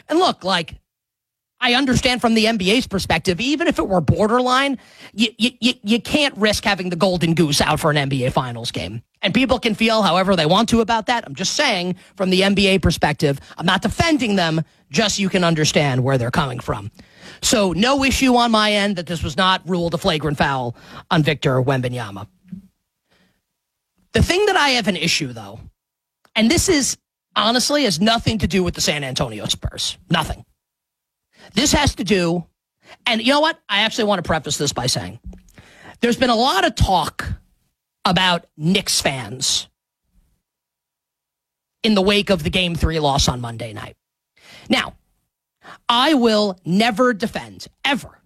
And look, like, I understand from the NBA's perspective, even if it were borderline, you can't risk having the golden goose out for an NBA Finals game. And people can feel however they want to about that. I'm just saying, from the NBA perspective, I'm not defending them, just so you can understand where they're coming from. So no issue on my end that this was not ruled a flagrant foul on Victor Wembanyama. The thing that I have an issue, though, and this is honestly has nothing to do with the San Antonio Spurs. Nothing. This has to do, and you know what? I actually want to preface this by saying there's been a lot of talk about Knicks fans in the wake of the Game 3 loss on Monday night. Now, I will never defend, ever,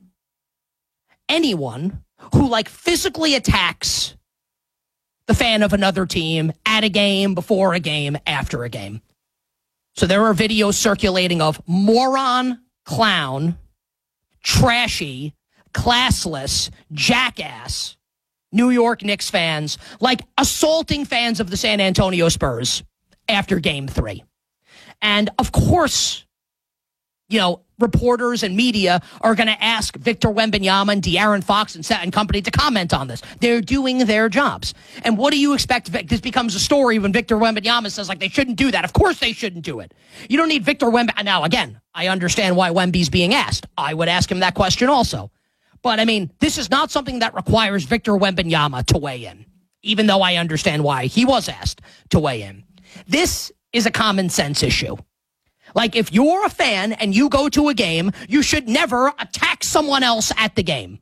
anyone who, like, physically attacks the fan of another team at a game, before a game, after a game. So there are videos circulating of moron, clown, trashy, classless, jackass New York Knicks fans, like assaulting fans of the San Antonio Spurs after Game 3. And of course, you know, reporters and media are going to ask Victor Wembanyama and De'Aaron Fox and company to comment on this. They're doing their jobs. And what do you expect? This becomes a story when Victor Wembanyama says, like, they shouldn't do that. Of course they shouldn't do it. You don't need Victor Wembanyama. Now, again, I understand why Wemby's being asked. I would ask him that question also. But, I mean, this is not something that requires Victor Wembanyama to weigh in, even though I understand why he was asked to weigh in. This is a common sense issue. Like, if you're a fan and you go to a game, you should never attack someone else at the game.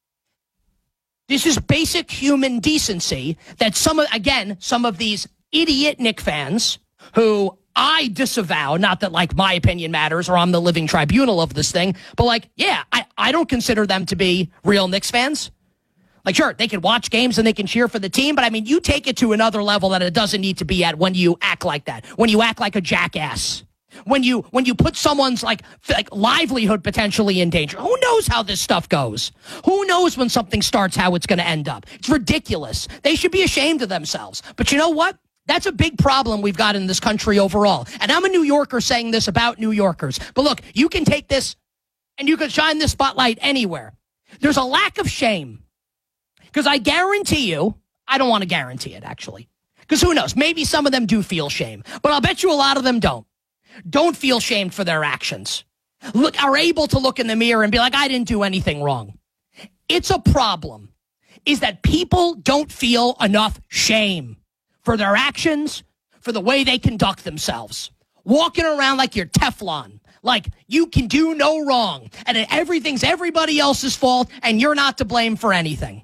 This is basic human decency that some of these idiot Knicks fans who I disavow, not that, like, my opinion matters or I'm the living tribunal of this thing, but, like, yeah, I don't consider them to be real Knicks fans. Like, sure, they can watch games and they can cheer for the team, but, I mean, you take it to another level that it doesn't need to be at when you act like that, when you act like a jackass. When you put someone's like livelihood potentially in danger. Who knows how this stuff goes? Who knows when something starts how it's going to end up? It's ridiculous. They should be ashamed of themselves. But you know what? That's a big problem we've got in this country overall. And I'm a New Yorker saying this about New Yorkers. But look, you can take this and you can shine this spotlight anywhere. There's a lack of shame. Because I guarantee you, I don't want to guarantee it actually. Because who knows? Maybe some of them do feel shame. But I'll bet you a lot of them don't feel shamed for their actions. Are able to look in the mirror and be like, I didn't do anything wrong. It's a problem, is that people don't feel enough shame for their actions, for the way they conduct themselves. Walking around like you're Teflon, like you can do no wrong, and everything's everybody else's fault, and you're not to blame for anything.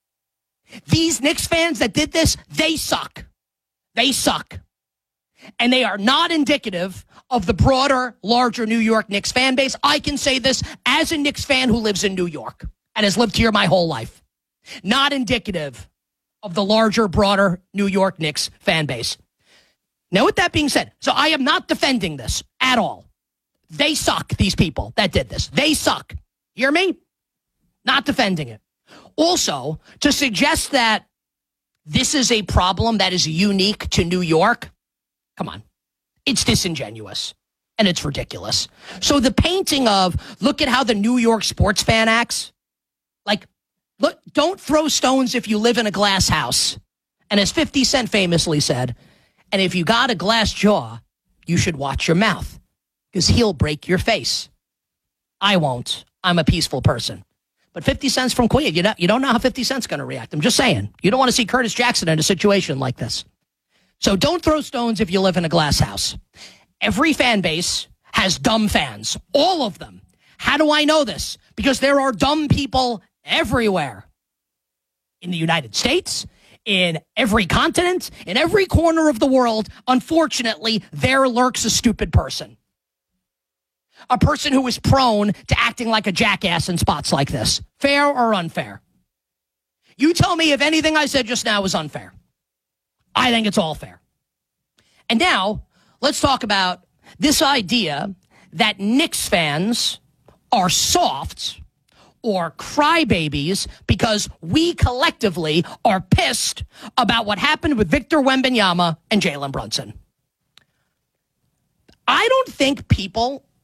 These Knicks fans that did this, they suck. They suck. And they are not indicative of the broader, larger New York Knicks fan base. I can say this as a Knicks fan who lives in New York and has lived here my whole life. Not indicative of the larger, broader New York Knicks fan base. Now, with that being said, so I am not defending this at all. They suck, these people that did this. They suck. Hear me? Not defending it. Also, to suggest that this is a problem that is unique to New York, come on. It's disingenuous, and it's ridiculous. So the painting of, look at how the New York sports fan acts. Like, look, don't throw stones if you live in a glass house. And as 50 Cent famously said, and if you got a glass jaw, you should watch your mouth, because he'll break your face. I won't. I'm a peaceful person. But 50 Cent's from Queen. You don't know how 50 Cent's going to react. I'm just saying. You don't want to see Curtis Jackson in a situation like this. So don't throw stones if you live in a glass house. Every fan base has dumb fans. All of them. How do I know this? Because there are dumb people everywhere. In the United States, in every continent, in every corner of the world, unfortunately, there lurks a stupid person. A person who is prone to acting like a jackass in spots like this. Fair or unfair? You tell me if anything I said just now was unfair. I think it's all fair. And now, let's talk about this idea that Knicks fans are soft or crybabies because we collectively are pissed about what happened with Victor Wembanyama and Jalen Brunson. I don't think people